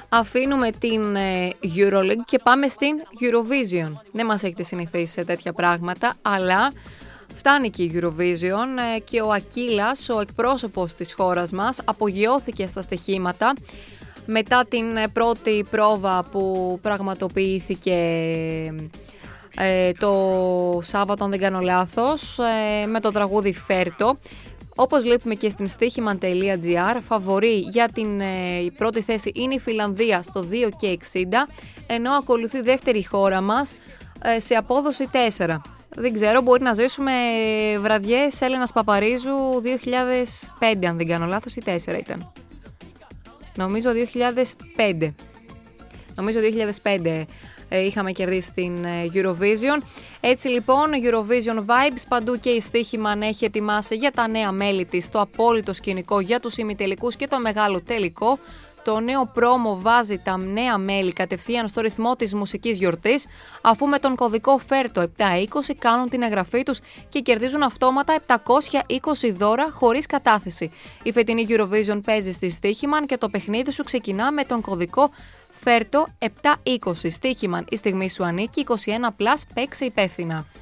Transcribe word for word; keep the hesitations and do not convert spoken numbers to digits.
Αφήνουμε την EuroLeague και πάμε στην Eurovision. Δεν μας έχετε συνηθίσει σε τέτοια πράγματα, αλλά φτάνει και η Eurovision και ο Ακύλας, ο εκπρόσωπος της χώρας μας, απογειώθηκε στα στοιχήματα μετά την πρώτη πρόβα που πραγματοποιήθηκε ε, το Σάββατο, αν δεν κάνω λάθος, ε, με το τραγούδι Φέρτο. Όπως βλέπουμε και στην στοίχημαν τελεία τζι άρ, φαβορί για την ε, η πρώτη θέση είναι η Φιλανδία στο δύο και εξήντα, ενώ ακολουθεί δεύτερη χώρα μας ε, σε απόδοση τέσσερα. Δεν ξέρω, μπορεί να ζήσουμε βραδιές Έλενας Παπαρίζου δύο χιλιάδες πέντε, αν δεν κάνω λάθος, ή τέσσερα ήταν. Νομίζω δύο χιλιάδες πέντε. Νομίζω δύο χιλιάδες πέντε ε, είχαμε κερδίσει την ε, Eurovision. Έτσι λοιπόν, Eurovision Vibes, παντού και η στοίχημαν έχει ετοιμάσει για τα νέα μέλη της το απόλυτο σκηνικό για τους ημιτελικούς και το μεγάλο τελικό. Το νέο πρόμο βάζει τα νέα μέλη κατευθείαν στο ρυθμό της μουσικής γιορτής, αφού με τον κωδικό Φέρτο επτακόσια είκοσι κάνουν την εγγραφή τους και κερδίζουν αυτόματα επτακόσια είκοσι δώρα χωρίς κατάθεση. Η φετινή Eurovision παίζει στη στοίχημαν και το παιχνίδι σου ξεκινά με τον κωδικό Φέρτο επτακόσια είκοσι. Στοίχημαν, η στιγμή σου ανήκει, είκοσι ένα συν, παίξε υπεύθυνα.